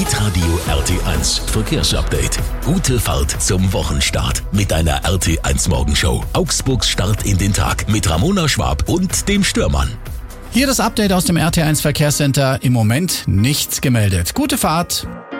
Hitradio RT1 Verkehrsupdate. Gute Fahrt zum Wochenstart mit einer RT1 Morgenshow. Augsburgs Start in den Tag mit Ramona Schwab und dem Stürmann. Hier das Update aus dem RT1 Verkehrscenter. Im Moment nichts gemeldet. Gute Fahrt.